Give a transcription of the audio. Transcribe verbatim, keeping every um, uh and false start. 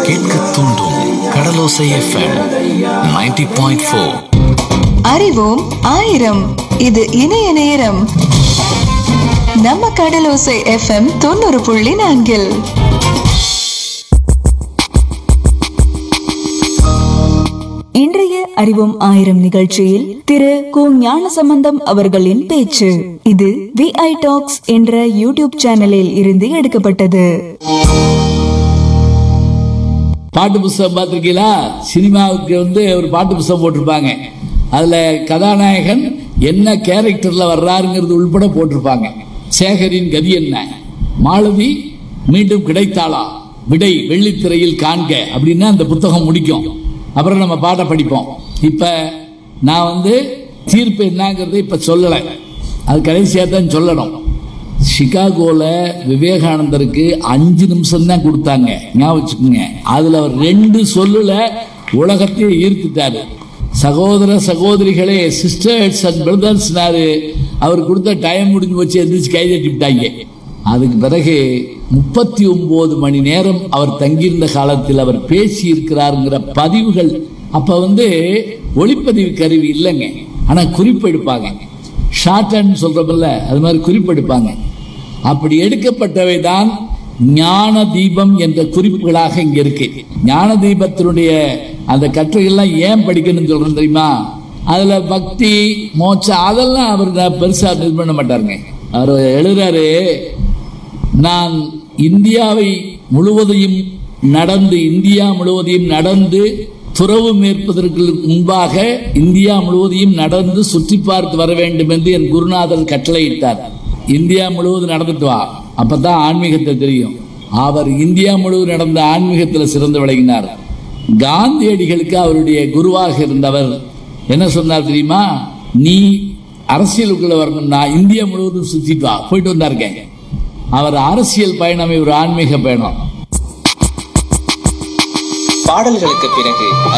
கேட்க தூண்டும் கடலோசை FM ninety point four. அறிவோம் ஆயிரம். இது இணைய நேரம். நம்ம கடலோசை எஃப்எம் தொண்ணூறு புள்ளி நான்கில் இன்றைய அறிவோம் ஆயிரம் நிகழ்ச்சியில் திரு கு ஞானசம்பந்தம் அவர்களின் பேச்சு. இது வி ஐ டாக்ஸ் என்ற யூடியூப் சேனலில் இருந்து எடுக்கப்பட்டது. பாட்டு புஸ்தகம் பார்த்திருக்கீங்களா? சினிமாவுக்கு வந்து ஒரு பாட்டு புஸ்தகம் போட்டிருப்பாங்க. அதுல கதாநாயகன் என்ன கேரக்டர்ல வர்றாருங்கிறது உள்பட போட்டிருப்பாங்க. சேகரின் கதி என்ன, மாலதி மீண்டும் கிடைத்தாளா, விடை வெள்ளித்திரையில் காண்க அப்படின்னா அந்த புத்தகம் முடிக்கும். அப்புறம் நம்ம பாட்டை படிப்போம். இப்ப நான் வந்து தீர்ப்பு என்னங்கிறத இப்ப சொல்லலை, அது கடைசியாக தான் சொல்லணும். சிகாகோல விவேகானந்தருக்கு அஞ்சு நிமிஷம் தான் கொடுத்தாங்க, ஞாபகம் வச்சுக்கோங்க. அதுல அவர் ரெண்டு சொல்லுல உலகத்தையே ஈர்த்துட்டாரு. சகோதர சகோதரிகளே, சிஸ்டர்ஸ் அண்ட் பிரதர்ஸ், அவர் கொடுத்த டைம் முடிஞ்சு வச்சு எந்திரிச்சு கை தட்டிவிட்டாங்க. அதுக்கு பிறகு முப்பத்தி ஒன்பது மணி நேரம் அவர் தங்கியிருந்த காலத்தில் அவர் பேசி இருக்கிறாருங்கிற பதிவுகள். அப்ப வந்து ஒளிப்பதிவு கருவி இல்லைங்க, ஆனா குறிப்பெடுப்பாங்க. ஷார்ட் ஹேண்ட் சொல்றப்பல்ல, அது மாதிரி குறிப்பெடுப்பாங்க. அப்படி எடுக்கப்பட்டவை தான் ஞான தீபம் என்ற குறிப்புகளாக இங்க இருக்கு. ஞான தீபத்தினுடைய அந்த கட்டுரைகள்லாம் ஏன் படிக்கணும்னு சொல்றேன் தெரியுமா? அதுல பக்தி மோட்சம் அதெல்லாம் அவர் பெருசா இது பண்ண மாட்டாருங்க. அவர் எழுதுறாரு, நான் இந்தியாவை முழுவதையும் நடந்து இந்தியா முழுவதையும் நடந்து துறவு மேற்பதற்கு முன்பாக இந்தியா முழுவதையும் நடந்து சுற்றி பார்த்து வர வேண்டும் என்று என் குருநாதர் கட்டளையிட்டார். இந்தியா முழுவதும் நடந்துட்டு வா, அப்பதான் ஆன்மீகத்தை தெரியும். அவர் இந்தியா முழுவதும் நடந்த ஆன்மீகத்தில் சிறந்து விளங்கினார். காந்தியடிகளுக்கு அவருடைய குருவாக இருந்தவர் என்ன சொன்னார் தெரியுமா? நீ அரசியலுக்குள்ள வரணும்னா இந்தியா முழுவதும் சுத்திட்டு வா. போயிட்டு வந்தாருங்க. அவர் அரசியல் பயணமே ஒரு ஆன்மீக பயணம். பாடல்களுக்கு பிறகு